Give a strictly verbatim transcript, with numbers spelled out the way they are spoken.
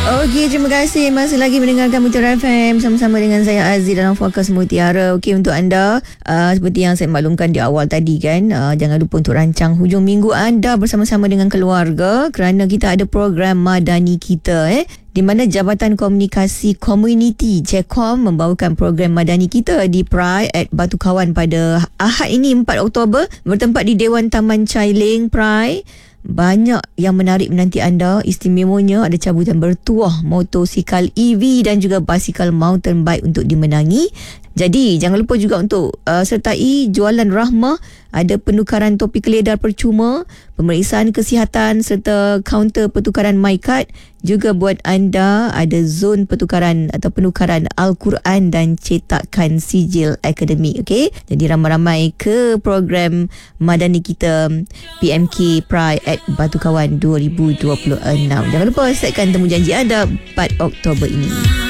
Okey, terima kasih masih lagi mendengarkan Mutiara F M sama-sama dengan saya Aziz dalam Fokus Mutiara. Okey, untuk anda uh, seperti yang saya maklumkan di awal tadi kan, uh, jangan lupa untuk rancang hujung minggu anda bersama-sama dengan keluarga kerana kita ada program Madani Kita eh di mana Jabatan Komunikasi Komuniti J C O M membawakan program Madani Kita di Pride at Batu Kawan pada Ahad ini empat Oktober bertempat di Dewan Taman Chailing Pride. Banyak yang menarik menanti anda. Istimewanya ada cabutan bertuah motosikal E V dan juga basikal mountain bike untuk dimenangi. Jadi jangan lupa juga untuk uh, sertai jualan rahmah. Ada penukaran topi keledar percuma, pemeriksaan kesihatan serta kaunter pertukaran MyCard. Juga buat anda ada zon pertukaran atau penukaran Al-Quran dan cetakan sijil akademik. Okey, jadi ramai-ramai ke program Madani Kita P M K Pride at Batu Kawan dua ribu dua puluh enam. Jangan lupa setkan temu janji anda empat Oktober ini.